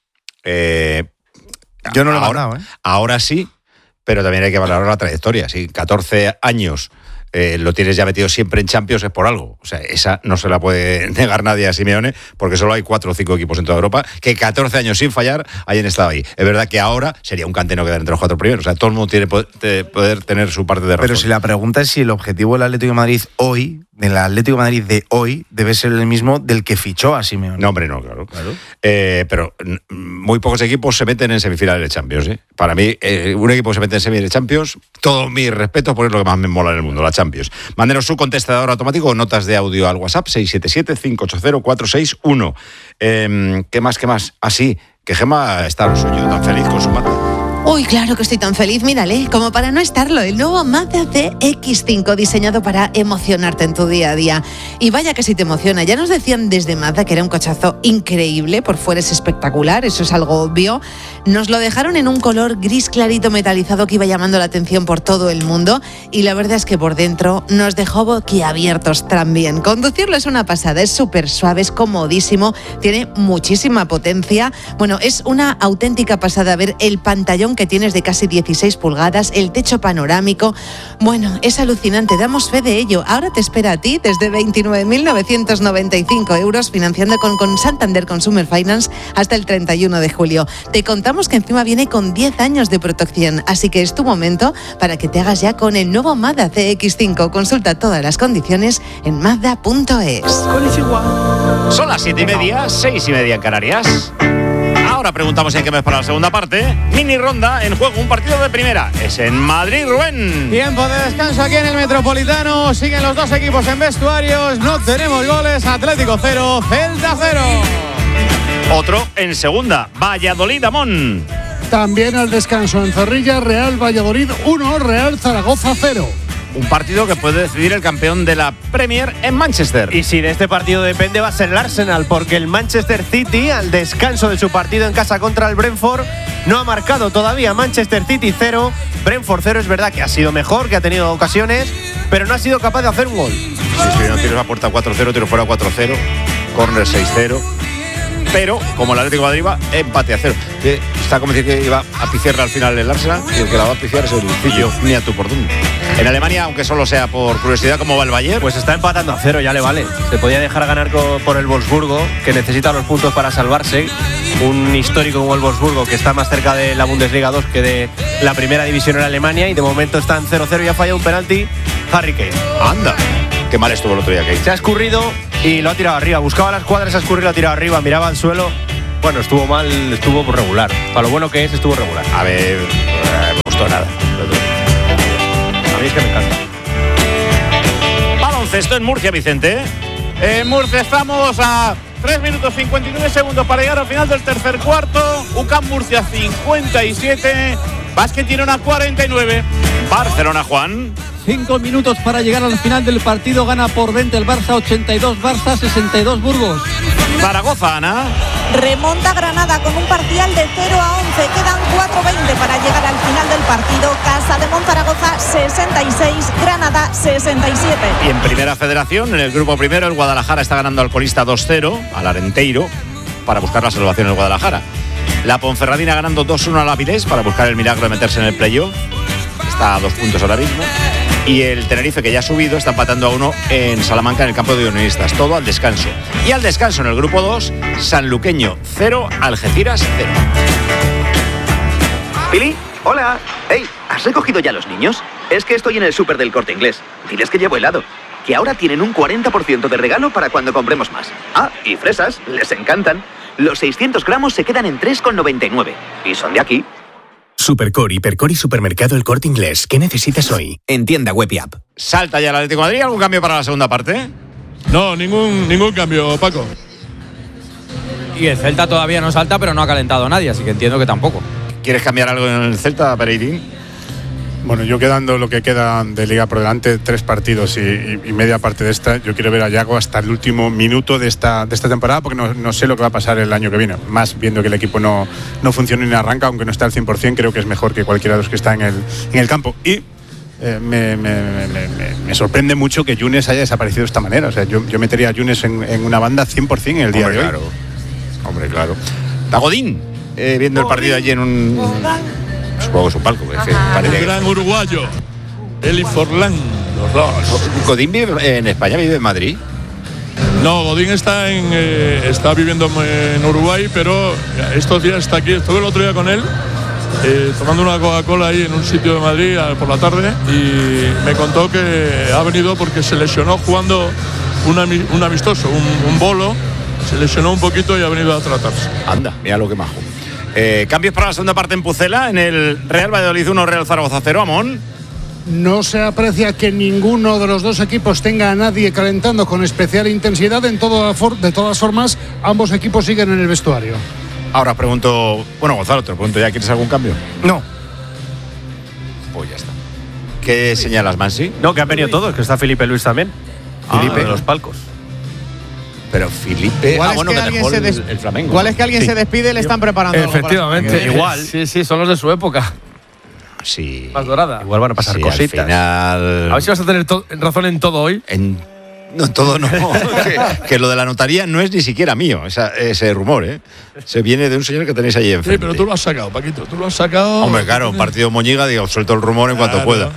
Yo no lo he valorado, Ahora sí, pero también hay que valorar la trayectoria. Si 14 años lo tienes ya metido siempre en Champions es por algo. O sea, esa no se la puede negar nadie a Simeone, porque solo hay 4 o 5 equipos en toda Europa que 14 años sin fallar hayan estado ahí. Es verdad que ahora sería un canteno quedar entre los 4 primeros. O sea, todo el mundo tiene poder tener su parte de razón. Pero si la pregunta es si el objetivo del Atlético de Madrid hoy, del Atlético de Madrid de hoy, debe ser el mismo del que fichó a Simeone. No, hombre, no, claro. Pero muy pocos equipos se meten en semifinales de Champions. Para mí, un equipo que se mete en semifinales de Champions, todo mi respeto, porque es lo que más me mola en el mundo, la Champions. Mándenos su contestador automático o notas de audio al WhatsApp 677-580-461. ¿Qué más? Así, que Gemma está a lo suyo, tan feliz con su Mazda. Uy, claro que estoy tan feliz, mírale, como para no estarlo, el nuevo Mazda CX-5 diseñado para emocionarte en tu día a día. Y vaya que si te emociona, ya nos decían desde Mazda que era un cochazo increíble, por fuera es espectacular, eso es algo obvio. Nos lo dejaron en un color gris clarito metalizado que iba llamando la atención por todo el mundo y la verdad es que por dentro nos dejó boquiabiertos también. Conducirlo es una pasada, es súper suave, es comodísimo, tiene muchísima potencia. Bueno, es una auténtica pasada ver el pantallón que tienes de casi 16 pulgadas, el techo panorámico. Bueno, es alucinante, damos fe de ello. Ahora te espera a ti desde 29.995 euros financiando con Santander Consumer Finance hasta el 31 de julio. Te contamos que encima viene con 10 años de protección, así que es tu momento para que te hagas ya con el nuevo Mazda CX-5. Consulta todas las condiciones en mazda.es. Son las 7:30, 6:30 en Canarias. Ahora preguntamos si hay que ver para la segunda parte. Mini ronda en juego, un partido de primera. Es en Madrid, Rubén. Tiempo de descanso aquí en el Metropolitano. Siguen los 2 equipos en vestuarios. No tenemos goles. Atlético 0, Celta 0. Otro en segunda, Valladolid-Amón. También al descanso en Zorrilla, Real Valladolid 1, Real Zaragoza 0. Un partido que puede decidir el campeón de la Premier en Manchester. Y si de este partido depende va a ser el Arsenal, porque el Manchester City, al descanso de su partido en casa contra el Brentford, no ha marcado todavía. Manchester City 0, Brentford 0. Es verdad que ha sido mejor, que ha tenido ocasiones, pero no ha sido capaz de hacer un gol. Sí, no tienes la puerta 4-0, tiro fuera 4-0, córner 6-0. pero como el Atlético de Madrid va empate a 0. Que está como decir que iba a piciar al final el Arsenal y el que la va a piciar es el Fillo, ni a tu por dónde. En Alemania, aunque solo sea por curiosidad, ¿cómo va el Bayern? Pues está empatando a 0, ya le vale. Se podía dejar ganar por el Wolfsburgo, que necesita los puntos para salvarse. Un histórico como el Wolfsburgo, que está más cerca de la Bundesliga 2 que de la primera división en Alemania, y de momento están 0-0 y ha fallado un penalti Harry Kane. Anda, qué mal estuvo el otro día Kane. Se ha escurrido y lo ha tirado arriba. Buscaba las cuadras, se ha escurrido, lo ha tirado arriba, miraba al suelo. Bueno, estuvo mal, estuvo regular. Para lo bueno que es, estuvo regular. A ver, no me gustó nada. A mí es que me encanta. Baloncesto en Murcia, Vicente. En Murcia estamos a 3 minutos 59 segundos para llegar al final del tercer cuarto. UCAM Murcia 57, Básquet Girona 49. Barcelona, Juan. 5 minutos para llegar al final del partido. Gana por 20 el Barça, 82 Barça, 62 Burgos. Zaragoza, Ana. Remonta Granada con un parcial de 0-11. Quedan 4:20 para llegar al final del partido. Casa de Monzaragoza 66, Granada 67. Y en Primera Federación, en el grupo primero, el Guadalajara está ganando al colista 2-0, al Arenteiro, para buscar la salvación del Guadalajara. La Ponferradina ganando 2-1 al Avilés para buscar el milagro de meterse en el playoff. Está a 2 puntos ahora mismo. Y el Tenerife, que ya ha subido, está empatando a 1 en Salamanca, en el campo de Unionistas. Todo al descanso. Y al descanso en el grupo 2, Sanluqueño 0, Algeciras 0. Pili, hola. Hey, ¿has recogido ya los niños? Es que estoy en el súper del Corte Inglés. Diles que llevo helado. Que ahora tienen un 40% de regalo para cuando compremos más. Ah, y fresas, les encantan. Los 600 gramos se quedan en 3,99. Y son de aquí. Supercore, Hipercore y Supermercado El Corte Inglés. ¿Qué necesitas hoy? En tienda web y app. ¿Salta ya el Atlético de Madrid? ¿Algún cambio para la segunda parte? No, ningún cambio, Paco. Y el Celta todavía no salta, pero no ha calentado a nadie, así que entiendo que tampoco. ¿Quieres cambiar algo en el Celta, Pereirín? Bueno, yo quedando lo que queda de Liga por delante, 3 partidos y media parte de esta, yo quiero ver a Yago hasta el último minuto de esta temporada, porque no sé lo que va a pasar el año que viene. Más viendo que el equipo no funciona ni arranca, aunque no está al 100%, creo que es mejor que cualquiera de los que está en el campo. Y me sorprende mucho que Younes haya desaparecido de esta manera. O sea, yo metería a Younes en una banda 100% en el día de hoy. Hombre, claro. Godín, viendo el partido allí en un... Supongo que es un palco. El gran uruguayo, Eli Forlán, los dos. ¿Godín vive en España, vive en Madrid? No, Godín está viviendo en Uruguay, pero estos días está aquí. Estuve el otro día con él, tomando una Coca-Cola ahí en un sitio de Madrid por la tarde, y me contó que ha venido porque se lesionó jugando un amistoso, un bolo. Se lesionó un poquito y ha venido a tratarse. Anda, mira lo que majo. Cambios para la segunda parte en Pucela, en el Real Valladolid 1, Real Zaragoza 0, Amón. No se aprecia que ninguno de los dos equipos tenga a nadie calentando con especial intensidad. De todas formas, ambos equipos siguen en el vestuario. Ahora os pregunto, bueno, Gonzalo, te lo pregunto ya, ¿quieres algún cambio? No. Pues ya está. ¿Qué señalas, Mansi? No, que han venido todos, que está Felipe Luis también. Felipe de los palcos. Pero Felipe, bueno, que dejó el Flamengo. Igual es que alguien se despide y le están preparando. Efectivamente, igual. Sí, son los de su época. Sí. Más dorada. Igual van a pasar cositas. Al final... A ver si vas a tener razón en todo hoy. No, en todo no. que lo de la notaría no es ni siquiera mío, ese rumor, ¿eh? Se viene de un señor que tenéis allí enfrente. Sí, pero tú lo has sacado, Paquito, tú lo has sacado. Hombre, claro, partido Moñiga, digo, suelto el rumor en cuanto pueda.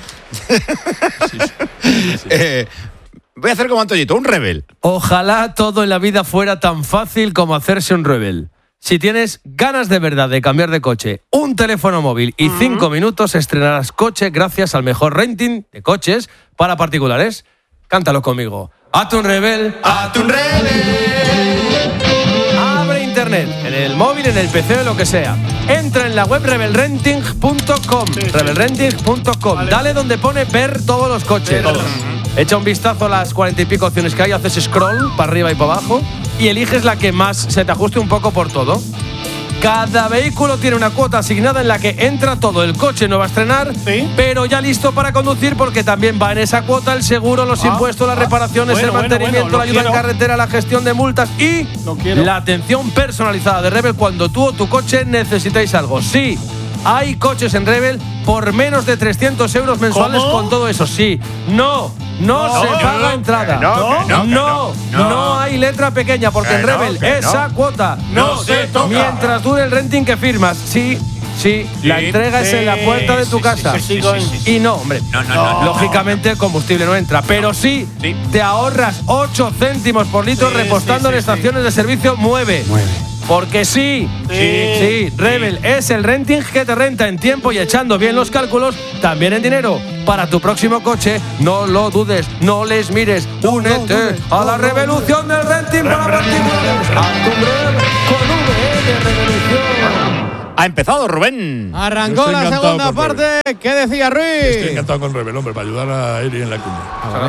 Sí. Voy a hacer como Antoñito, un rebel. Ojalá todo en la vida fuera tan fácil como hacerse un rebel. Si tienes ganas de verdad de cambiar de coche, un teléfono móvil y 5 minutos, estrenarás coche gracias al mejor renting de coches para particulares. Cántalo conmigo. ¡Hazte un rebel! ¡Hazte un rebel! Abre internet, en el móvil, en el PC o lo que sea. Entra en la web rebelrenting.com. Rebelrenting.com. Vale. Dale donde pone ver todos los coches. Todos. Echa un vistazo a las 40 y pico opciones que hay, haces scroll para arriba y para abajo y eliges la que más se te ajuste un poco por todo. Cada vehículo tiene una cuota asignada en la que entra todo. El coche no va a estrenar, pero ya listo para conducir, porque también va en esa cuota el seguro, los impuestos, las reparaciones, el mantenimiento, la ayuda en carretera, la gestión de multas y la atención personalizada de Rebel cuando tú o tu coche necesitáis algo. Sí, hay coches en Rebel por menos de 300 euros mensuales. ¿Cómo? Con todo eso. Sí, no se paga entrada. No hay letra letra pequeña, porque en Rebel esa cuota no se toca. Mientras dure el renting que firmas. Sí, la entrega es en la puerta de tu casa. Y no, hombre, no. Lógicamente el combustible no entra, pero sí te ahorras 8 céntimos por litro repostando en estaciones de servicio Mueve. Porque sí, Rebel es el renting que te renta en tiempo y echando bien los cálculos, también en dinero. Para tu próximo coche, no lo dudes, no les mires, únete a la revolución del renting para particulares. A tu Rebel con V de revolución. Ha empezado Rubén. Arrancó la segunda parte. ¿Qué decía Ruiz? Estoy encantado con Rebel, hombre, para ayudar a Eri en la cuña.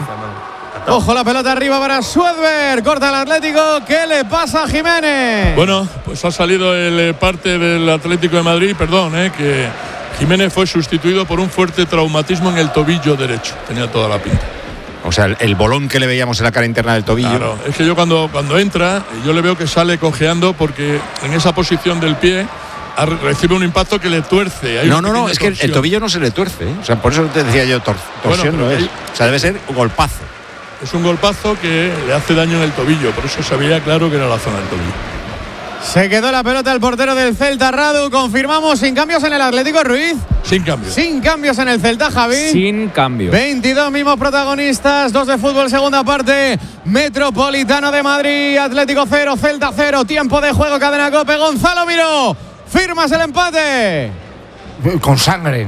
Ojo la pelota arriba para Suedberg. Corta el Atlético. ¿Qué le pasa a Jiménez? Bueno, pues ha salido el parte del Atlético de Madrid. Perdón, que Jiménez fue sustituido por un fuerte traumatismo en el tobillo derecho. Tenía toda la pinta. O sea, el bolón que le veíamos en la cara interna del tobillo. Claro, es que yo cuando entra, yo le veo que sale cojeando porque en esa posición del pie recibe un impacto que le tuerce. No, es que el tobillo no se le tuerce. O sea, por eso te decía yo, torsión no es. O sea, debe ser un golpazo. Es un golpazo que le hace daño en el tobillo, por eso sabía claro que era la zona del tobillo. Se quedó la pelota el portero del Celta, Radu. Confirmamos, sin cambios en el Atlético, Ruiz. Sin cambios. Sin cambios en el Celta, Javi. Sin cambios. 22 mismos protagonistas, 2 de fútbol, segunda parte. Metropolitano de Madrid, Atlético 0, Celta 0. Tiempo de juego, cadena COPE. Gonzalo Miró, firmas el empate. Con sangre.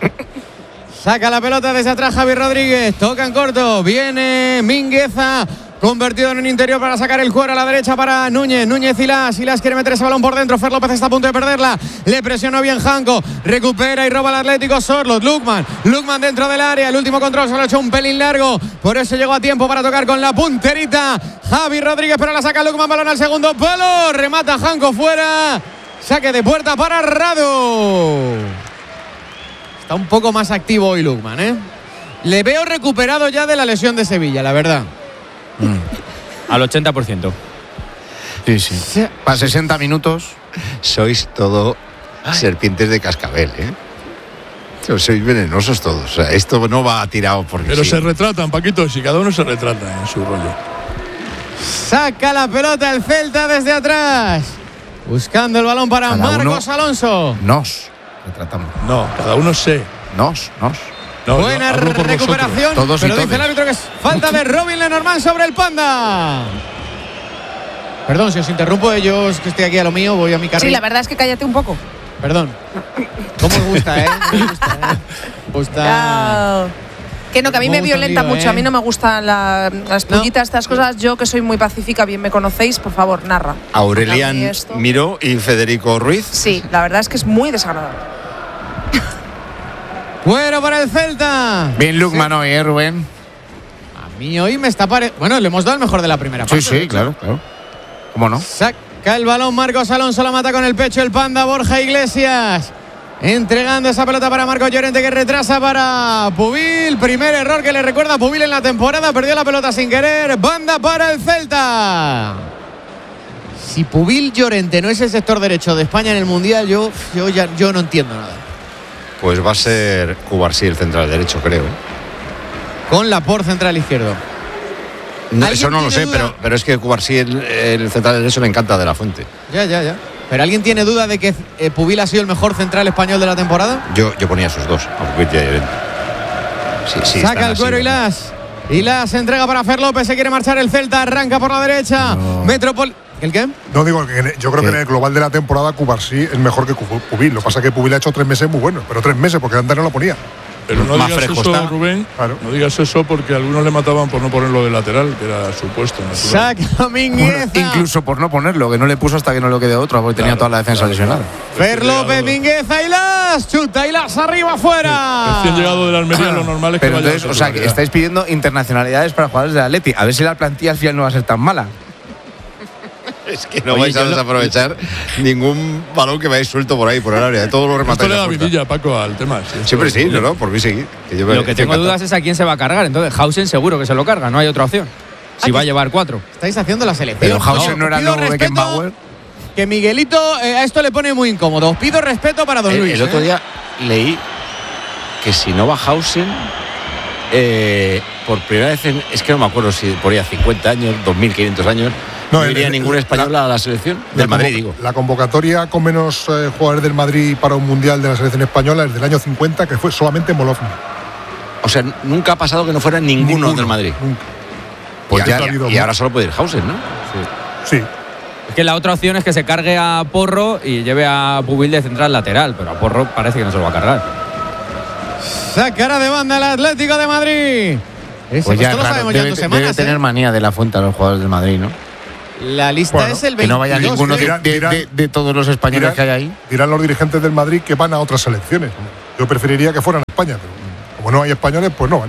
Saca la pelota desde atrás Javi Rodríguez. Toca en corto. Viene Mingueza. Convertido en un interior para sacar el cuero a la derecha para Núñez. Núñez y Las quiere meter ese balón por dentro. Fer López está a punto de perderla. Le presionó bien Janko. Recupera y roba al Atlético Sorloth. Lukman dentro del área. El último control se lo ha hecho un pelín largo. Por eso llegó a tiempo para tocar con la punterita Javi Rodríguez, pero la saca Lukman. Balón al segundo palo. Remata Janko fuera. Saque de puerta para Radu. Está un poco más activo hoy Lukman, Le veo recuperado ya de la lesión de Sevilla, la verdad. Al 80%. Sí. Para 60 minutos. Sois todo serpientes de cascabel, Sois venenosos todos. O sea, esto no va tirado porque Pero se retratan, Paquito, si cada uno se retrata en su rollo. Saca la pelota el Celta desde atrás. Buscando el balón para Marcos Alonso. Nos retratamos. No, cada uno se. Nos. No, buena recuperación. Todos pero todos. dice el árbitro que es falta de Robin Lenormand sobre el Panda. Perdón, si os interrumpo, yo es que estoy aquí a lo mío, voy a mi carril. Sí, la verdad es que cállate un poco. Perdón. ¿Cómo os gusta, Me gusta. Que no, que a mí me violenta mucho. A mí no me gustan las pullitas, estas cosas. Yo, que soy muy pacífica, bien me conocéis, por favor, narra. Aurelian Miró y Federico Ruiz. Sí, la verdad es que es muy desagradable. Fuera para el Celta. Bien Lukman hoy, Rubén. A mí hoy me está Bueno, le hemos dado el mejor de la primera parte. Sí, claro. ¿Cómo no? Saca el balón Marcos Alonso, la mata con el pecho el Panda. Borja Iglesias entregando esa pelota para Marcos Llorente, que retrasa para Pubil. Primer error que le recuerda a Pubil en la temporada. Perdió la pelota sin querer. Banda para el Celta. Si Pubil Llorente no es el sector derecho de España en el Mundial, yo no entiendo nada. Pues va a ser Cubarsí el central derecho, creo. Con Laporte central izquierdo. No, eso no lo sé, pero es que Cubarsí el central derecho le encanta De La Fuente. Ya. ¿Pero alguien tiene duda de que Pubil ha sido el mejor central español de la temporada? Yo ponía esos dos, a Pubil y a Llorente. Sí, saca el cuero y Las entrega para Fer López. Se quiere marchar el Celta. Arranca por la derecha. ¿El qué? No, digo, yo creo que en el global de la temporada Cubarsí es mejor que Pubil. Lo que pasa es que Pubil ha hecho 3 meses muy buenos, pero 3 meses porque antes no lo ponía. Pero no digas eso, Rubén. Claro. No digas eso porque algunos le mataban por no ponerlo de lateral, que era su puesto natural. Saca Mingueza. Incluso por no ponerlo, que no le puso hasta que no lo quede otro, porque tenía toda la defensa lesionada. Fer López, Mingueza y Las. Chuta y Las arriba afuera. Recién llegado de la Almería, lo normal es que pero vaya. Entonces, o sea, que estáis pidiendo internacionalidades para jugadores de Atleti. A ver si la plantilla al final no va a ser tan mala. Es que no vais a desaprovechar ningún balón que vayáis suelto por ahí, por el área. Todo lo rematáis. Esto le da vidilla, Paco, al tema. Siempre sí, no, por mí sí. Lo que tengo dudas es a quién se va a cargar. Entonces, Hausen seguro que se lo carga, no hay otra opción. Si va a llevar 4. Estáis haciendo la selección. Pero Hausen no era el nuevo Beckenbauer. Que Miguelito a esto le pone muy incómodo. Os pido respeto para Don Luis. El otro día leí que si no va Hausen, por primera vez es que no me acuerdo si por ahí a 50 años, 2500 años, No iría ningún español a la selección del Madrid, digo. La convocatoria con menos jugadores del Madrid para un mundial de la selección española es del año 50, que fue solamente Molovny. O sea, nunca ha pasado que no fuera ninguno del Madrid. Nunca. Pues y ahora solo puede ir Hausen, ¿no? Sí. Es que la otra opción es que se cargue a Porro y lleve a Pubil de central lateral, pero a Porro parece que no se lo va a cargar. Sacará de banda el Atlético de Madrid. Pues ya, esto lo sabemos debe, ya 2 semanas. debe tener manía de la Fuente a los jugadores del Madrid, ¿no? La lista es el 22. Que no vaya ninguno de todos los españoles que hay ahí. Dirán los dirigentes del Madrid que van a otras selecciones. Yo preferiría que fueran a España, pero como no hay españoles, pues no van.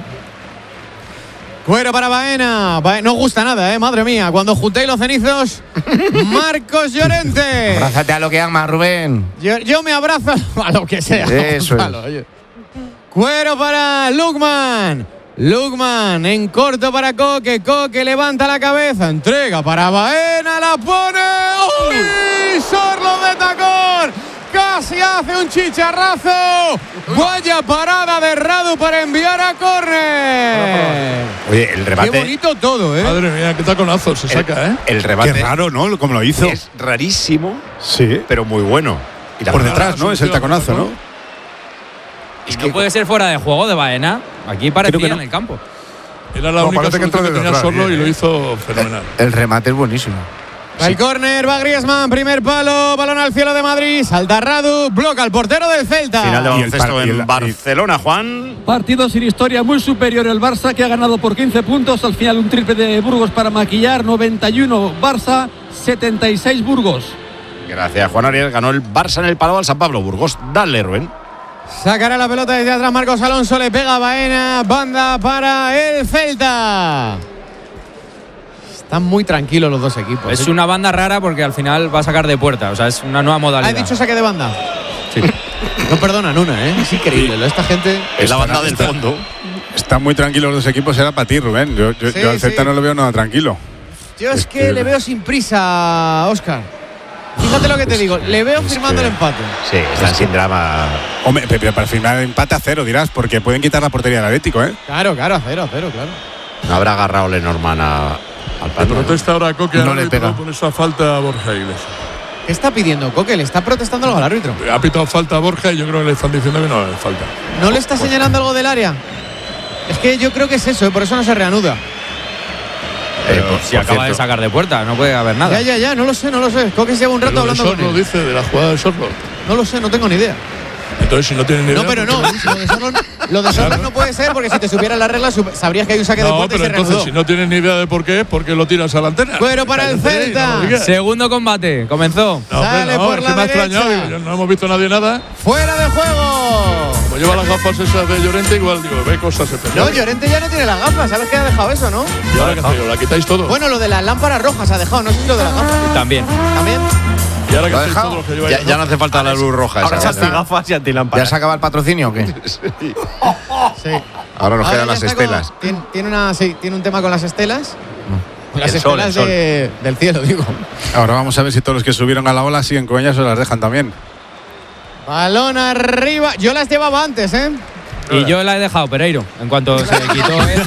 Cuero para Baena. No gusta nada, madre mía. Cuando juntéis los cenizos, Marcos Llorente. Abrázate a lo que ama, Rubén. Yo me abrazo a lo que sea. Eso es. Cuero para Lukman. Lukman en corto para Coque. Coque levanta la cabeza. Entrega para Baena. La pone. ¡Uy! Sorlo de tacón. Casi hace un chicharrazo. Vaya parada de Radu para enviar a córner. Oye, el remate. Qué bonito todo, Madre mía, qué taconazo se saca, El remate. Qué raro, ¿no? Como lo hizo. Es rarísimo, sí, pero muy bueno. Y por detrás, ¿no? Es el taconazo, ¿no? Es que puede ser fuera de juego de Baena. Aquí parecía en el campo. Era la única solución que tenía Sorlo y lo hizo fenomenal. El remate es buenísimo. El córner va Griezmann, primer palo, balón al cielo de Madrid, salta Radu, bloca al portero del Celta. Final de baloncesto en Barcelona, Juan. Partido sin historia, muy superior el Barça, que ha ganado por 15 puntos. Al final un triple de Burgos para maquillar, 91 Barça, 76 Burgos. Gracias, Juan Ariel. Ganó el Barça en el Palau al San Pablo Burgos. Dale, Rubén. Sacará la pelota desde atrás Marcos Alonso, le pega a Baena, banda para el Celta. Están muy tranquilos los dos equipos. Es una banda rara porque al final va a sacar de puerta. O sea, es una nueva modalidad. ¿Has dicho saque de banda? Sí. No perdonan una, Es increíble. Esta gente. Es la banda del fondo. Están muy tranquilos los dos equipos. Era para ti, Rubén. Yo al Celta no lo veo nada tranquilo. Yo es que le veo sin prisa, Óscar. Fíjate lo que te digo. Le veo firmando el empate. Sí, están sin drama. Hombre, pero para firmar el empate a 0, dirás, porque pueden quitar la portería del Atlético, Claro, a 0, claro. No habrá agarrado Lenormand al pato. Protesta ahora Coque no le pega por esa falta a Borja Iglesias. ¿Qué está pidiendo Coque? ¿Le está protestando algo al árbitro? Ha pitado falta a Borja y yo creo que le están diciendo que no es falta. ¿No le está señalando algo del área? Es que yo creo que es eso, por eso no se reanuda. Si acaba de sacar de puerta, no puede haber nada. Ya, no lo sé. Coque se lleva un rato hablando con él. Dice de la jugada de Sorlo. No lo sé, no tengo ni idea. Entonces, si no tienen ni idea. No, pero no. Lo de Sorlo no puede ser, porque si te supieras las reglas, sabrías que hay un saque de puerta y se reanudó. Entonces, si no tienes ni idea de por qué, ¿por qué lo tiras a la antena? Pero para el Celta. Segundo combate, comenzó. Sale por la derecha. No hemos visto nadie nada. ¡Fuera de juego! Como lleva las gafas esas de Llorente, igual digo, ve cosas especiales. No, Llorente ya no tiene las gafas. ¿Sabes que ha dejado eso, no? ¿Y ahora qué hacéis? ¿La quitáis todo? Bueno, lo de las lámparas rojas ha dejado, no sé si lo de las gafas. También. ¿Y ahora qué hacéis todo lo que lleváis? Ya no hace falta la luz roja. Ahora ya antigafas y antilámparas. ¿Ya se acaba el patrocinio o qué? Sí. Ahora nos quedan las estelas. Tiene un tema con las estelas. Las el sol, estelas del cielo, digo. Ahora vamos a ver si todos los que subieron a la ola siguen con ellas o las dejan también. Balón arriba. Yo las llevaba antes, Y yo la he dejado, Pereiro. En cuanto se quitó él,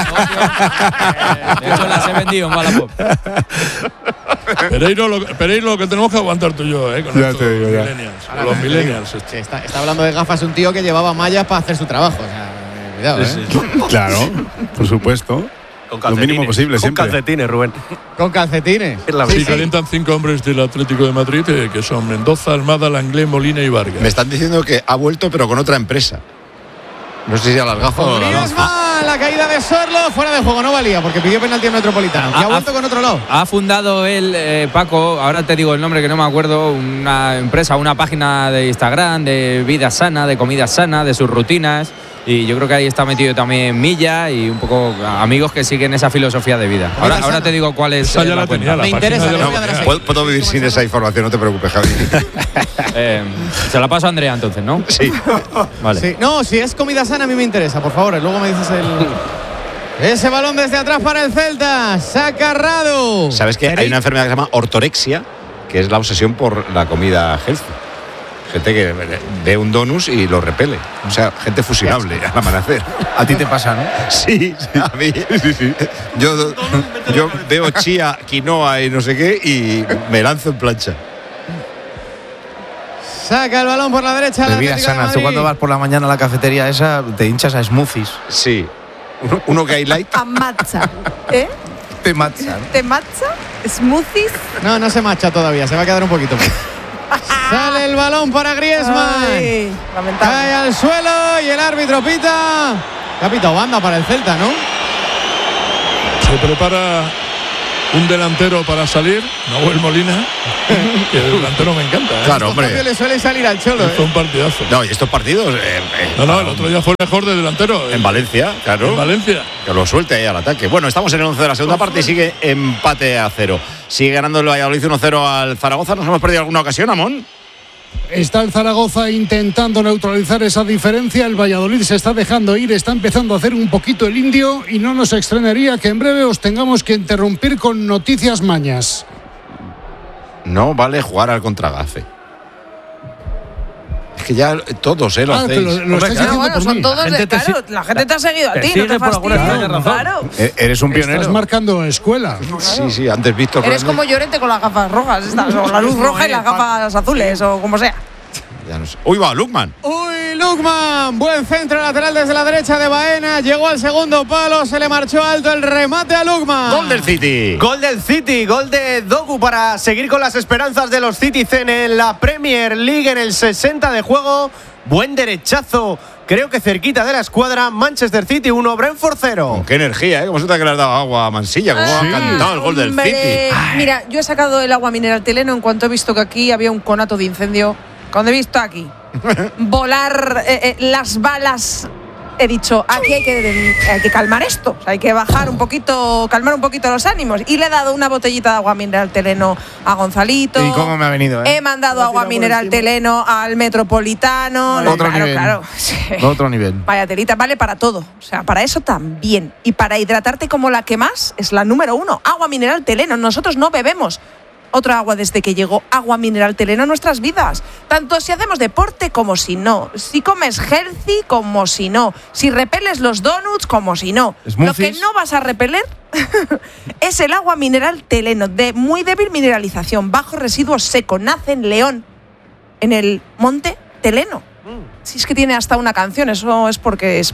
de hecho las he vendido en Wallapop. Pereiro, lo que tenemos que aguantar tú y yo, con ya estos te digo, millennials. Con los millennials. Sí, está hablando de gafas un tío que llevaba mallas para hacer su trabajo. O sea, cuidado, Claro, por supuesto. Lo mínimo posible, siempre. Con calcetines, Rubén. Con calcetines. Sí, calientan 5 hombres del Atlético de Madrid, que son Mendoza, Almada, Langley, Molina y Vargas. Me están diciendo que ha vuelto, pero con otra empresa. No sé si a las gafas o a las gafas. La caída de Sorlo, fuera de juego, no valía, porque pidió penalti en Metropolitano. Que ha vuelto con otro lado. Ha fundado él, Paco, ahora te digo el nombre que no me acuerdo, una empresa, una página de Instagram de vida sana, de comida sana, de sus rutinas. Y yo creo que ahí está metido también Milla y un poco amigos que siguen esa filosofía de vida. Ahora te digo cuál es la cuenta. Me interesa. Puedo vivir sin esa información, no te preocupes, Javi. Se la paso a Andrea entonces, ¿no? Sí. Vale. Sí. No, si es comida sana a mí me interesa, por favor. Luego me dices ese balón desde atrás para el Celta. Saca Radu. ¿Sabes que hay una enfermedad que se llama ortorexia, que es la obsesión por la comida healthy? Gente que ve un donus y lo repele. O sea, gente fusilable al amanecer. A ti te pasa, ¿no? Sí, a mí. Sí. Yo veo chía, quinoa y no sé qué y me lanzo en plancha. Saca el balón por la derecha. Bebida sana. Tú cuando vas por la mañana a la cafetería esa, te hinchas a smoothies. Sí. Uno que hay light. A matcha. ¿Eh? Te matcha. ¿Te matcha? ¿Smoothies? No se marcha todavía. Se va a quedar un poquito más. Sale el balón para Griezmann. Cae al suelo y el árbitro pita. Ha pitado banda para el Celta, ¿no? Se prepara un delantero para salir, Nahuel Molina, que el delantero me encanta. Claro, hombre. Le suele salir al Cholo. Fue un partidazo. No, y estos partidos. No, el otro día fue el mejor de delantero. En Valencia, claro. En Valencia. Que lo suelte ahí al ataque. Bueno, estamos en el 11 de la segunda parte y sigue empate a 0. Sigue ganando el Valladolid 1-0 al Zaragoza. ¿Nos hemos perdido alguna ocasión, Amón? Está el Zaragoza intentando neutralizar esa diferencia. El Valladolid se está dejando ir, está empezando a hacer un poquito el indio y no nos extrañaría que en breve os tengamos que interrumpir con noticias mañas. No vale jugar al contragafe. Es que ya todos lo hacéis. Lo estáis haciendo por son mí. todos la gente te ha seguido a ti, no te fastidies. Claro. Eres un pionero. Estás marcando escuela. Sí, antes Víctor. Eres como Llorente con las gafas rojas, o la luz roja y las gafas azules, o como sea. Ya no sé. Uy, va, Lukman. Lukman, buen centro lateral desde la derecha de Baena, llegó al segundo palo, se le marchó alto el remate a Lukman. Gol del City. Gol del City, gol de Doku para seguir con las esperanzas de los Citizen en la Premier League en el 60 de juego. Buen derechazo, creo que cerquita de la escuadra. Manchester City 1, Brentford 0. Con qué energía, ¿eh? Como se te ha que le has dado agua a Mansilla, como ha cantado el gol del City. Mira, yo he sacado el agua mineral Teleno en cuanto he visto que aquí había un conato de incendio. Cuando he visto aquí volar las balas, he dicho, aquí hay que calmar esto, o sea, hay que bajar un poquito, calmar un poquito los ánimos. Y le he dado una botellita de agua mineral Teleno a Gonzalito. ¿Y cómo me ha venido? He mandado agua mineral Teleno al Metropolitano. Otro nivel. Claro. Otro nivel. Vaya telita, vale para todo. O sea, para eso también. Y para hidratarte como la que más, es la número 1. Agua mineral Teleno. Nosotros no bebemos otra agua desde que llegó agua mineral Teleno a nuestras vidas. Tanto si hacemos deporte como si no. Si comes healthy como si no. Si repeles los donuts como si no. ¿Smoothies? Lo que no vas a repeler es el agua mineral Teleno, de muy débil mineralización, bajo residuo seco. Nace en León, en el monte Teleno. Si es que tiene hasta una canción, eso es porque es